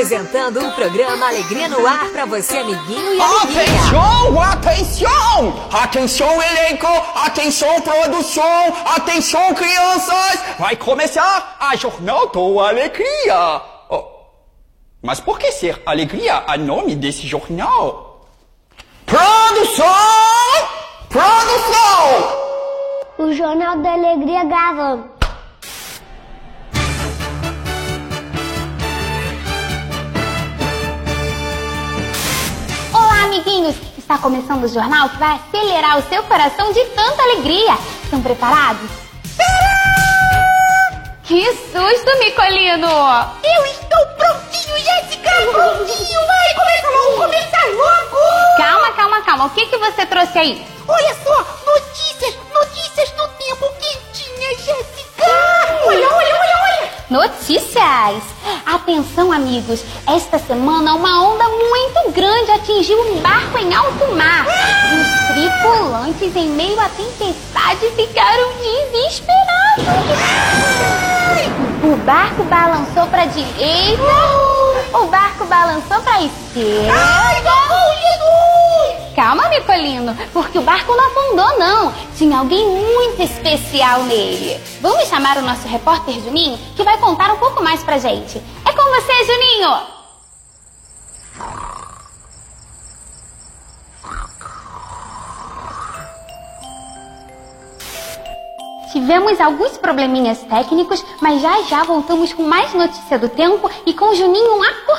Apresentando o programa Alegria no Ar para você, amiguinho e amiguinha. Atenção, atenção! Atenção, elenco! Atenção, produção! Atenção, crianças! Vai começar a Jornal do Alegria! Oh, mas por que ser Alegria a nome desse jornal? Produção! Produção! O Jornal da Alegria gravando. Olá, amiguinhos! Está começando o jornal que vai acelerar o seu coração de tanta alegria. Estão preparados? Que susto, Micolino! Eu estou prontinho, Jéssica! Prontinho! Vai, vamos começar logo! Calma. O que você trouxe aí? Olha só, notícias do tempo quentinha, Jéssica! Olha! Notícias! Atenção, amigos! Esta semana uma onda muito grande atingiu um barco em alto mar. Os tripulantes, em meio à tempestade, ficaram desesperados. O barco balançou para a direita, o barco balançou para a esquerda. Ai, Jesus! Calma, Micolino, porque o barco não afundou, não. Tinha alguém muito especial nele. Vamos chamar o nosso repórter Juninho, que vai contar um pouco mais pra gente. É com você, Juninho! Tivemos alguns probleminhas técnicos, mas já voltamos com mais notícia do tempo e com o Juninho acordado.